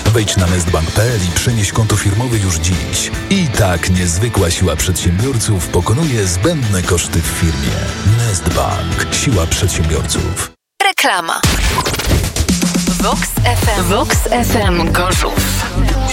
Wejdź na nestbank.pl i przenieś konto firmowe już dziś. I tak niezwykła siła przedsiębiorców pokonuje zbędne koszty w firmie. Nestbank. Siła przedsiębiorców. Reklama. Vox FM. Vox FM Gorzów.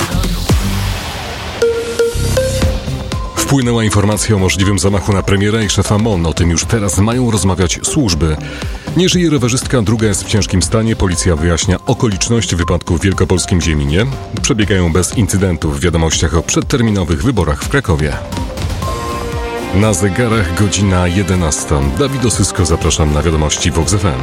Wpłynęła informacja o możliwym zamachu na premiera i szefa MON. O tym już teraz mają rozmawiać służby. Nie żyje rowerzystka, druga jest w ciężkim stanie. Policja wyjaśnia okoliczności wypadku w wielkopolskim Zieminie. Przebiegają bez incydentów w wiadomościach o przedterminowych wyborach w Krakowie. Na zegarach godzina 11. Dawid Osysko, zapraszam na wiadomości Vox FM.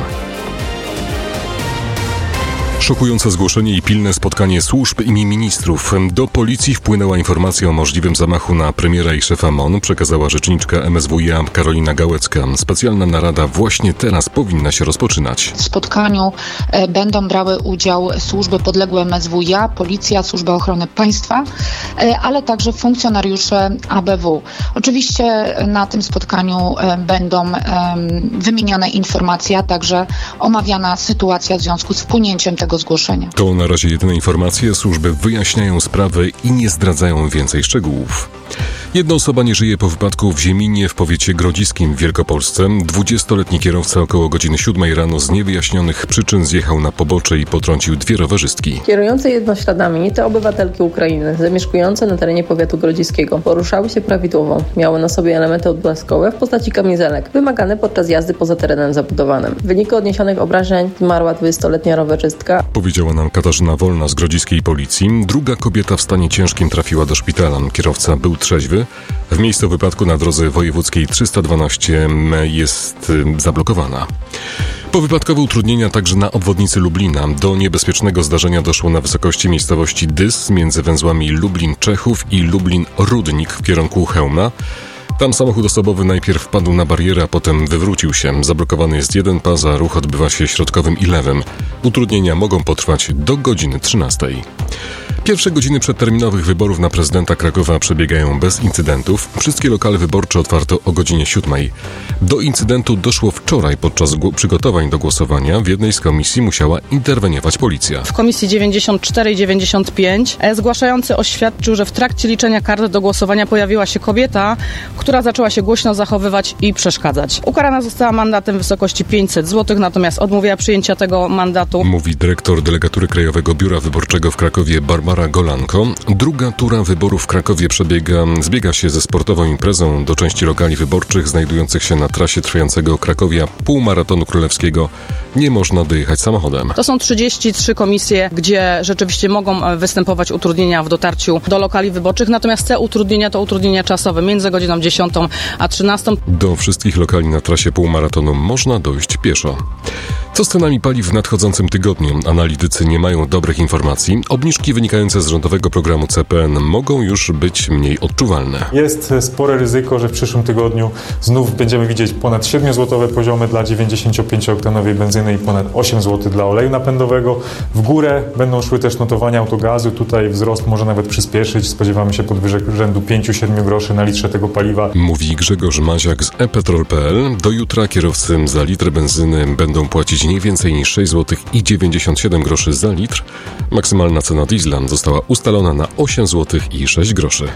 Szokujące zgłoszenie i pilne spotkanie służb i ministrów. Do policji wpłynęła informacja o możliwym zamachu na premiera i szefa MON, przekazała rzeczniczka MSWiA Karolina Gałecka. Specjalna narada właśnie teraz powinna się rozpoczynać. W spotkaniu będą brały udział służby podległe MSWiA, Policja, Służba Ochrony Państwa, ale także funkcjonariusze ABW. Oczywiście na tym spotkaniu będą wymieniane informacje, a także omawiana sytuacja w związku z wpłynięciem tego zgłoszenia. To na razie jedyne informacje. Służby wyjaśniają sprawę i nie zdradzają więcej szczegółów. Jedna osoba nie żyje po wypadku w Zieminie w powiecie grodziskim w Wielkopolsce. 20-letni kierowca około godziny 7 rano z niewyjaśnionych przyczyn zjechał na pobocze i potrącił dwie rowerzystki. Kierujące jednośladami to obywatelki Ukrainy, zamieszkujące na terenie powiatu grodziskiego. Poruszały się prawidłowo. Miały na sobie elementy odblaskowe w postaci kamizelek, wymagane podczas jazdy poza terenem zabudowanym. W wyniku odniesionych obrażeń zmarła 20-letnia rowerzystka. Powiedziała nam Katarzyna Wolna z grodziskiej policji. Druga kobieta w stanie ciężkim trafiła do szpitala. Kierowca był trzeźwy. W miejscu wypadku na drodze wojewódzkiej 312 jest zablokowana. Powypadkowe utrudnienia także na obwodnicy Lublina. Do niebezpiecznego zdarzenia doszło na wysokości miejscowości Dys między węzłami Lublin-Czechów i Lublin-Rudnik w kierunku Chełmna. Tam samochód osobowy najpierw wpadł na barierę, a potem wywrócił się. Zablokowany jest jeden pas, a ruch odbywa się środkowym i lewym. Utrudnienia mogą potrwać do godziny 13. Pierwsze godziny przedterminowych wyborów na prezydenta Krakowa przebiegają bez incydentów. Wszystkie lokale wyborcze otwarto o godzinie 7. Do incydentu doszło wczoraj podczas przygotowań do głosowania. W jednej z komisji musiała interweniować policja. W komisji 94 i 95 zgłaszający oświadczył, że w trakcie liczenia kart do głosowania pojawiła się kobieta, która zaczęła się głośno zachowywać i przeszkadzać. Ukarana została mandatem w wysokości 500 zł, natomiast odmówiła przyjęcia tego mandatu. Mówi dyrektor delegatury Krajowego Biura Wyborczego w Krakowie Barbara Golanko. Druga tura wyborów w Krakowie zbiega się ze sportową imprezą. Do części lokali wyborczych znajdujących się na trasie trwającego Krakowia półmaratonu królewskiego nie można dojechać samochodem. To są 33 komisje, gdzie rzeczywiście mogą występować utrudnienia w dotarciu do lokali wyborczych, natomiast te utrudnienia to utrudnienia czasowe między godziną 10 a 13. Do wszystkich lokali na trasie półmaratonu można dojść pieszo. Co z cenami paliw w nadchodzącym tygodniu? Analitycy nie mają dobrych informacji. Obniżki wynikające z rządowego programu CPN mogą już być mniej odczuwalne. Jest spore ryzyko, że w przyszłym tygodniu znów będziemy widzieć ponad 7-złotowe poziomy dla 95-oktanowej benzyny i ponad 8 zł dla oleju napędowego. W górę będą szły też notowania autogazu. Tutaj wzrost może nawet przyspieszyć. Spodziewamy się podwyżek rzędu 5-7 groszy na litrze tego paliwa. Mówi Grzegorz Maziak z ePetrol.pl. Do jutra kierowcy za litr benzyny będą płacić nie więcej niż 6 zł i 97 groszy za litr. Maksymalna cena diesla została ustalona na 8 zł i 6 groszy.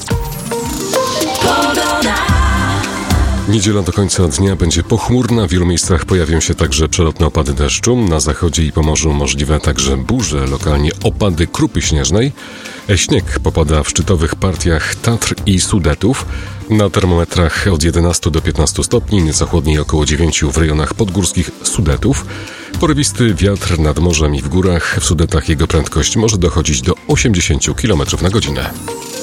Niedziela do końca dnia będzie pochmurna. W wielu miejscach pojawią się także przelotne opady deszczu. Na zachodzie i Pomorzu możliwe także burze, lokalnie opady krupy śnieżnej. Śnieg popada w szczytowych partiach Tatr i Sudetów. Na termometrach od 11 do 15 stopni, nieco chłodniej około 9 w rejonach podgórskich Sudetów. Porywisty wiatr nad morzem i w górach. W Sudetach jego prędkość może dochodzić do 80 km na godzinę.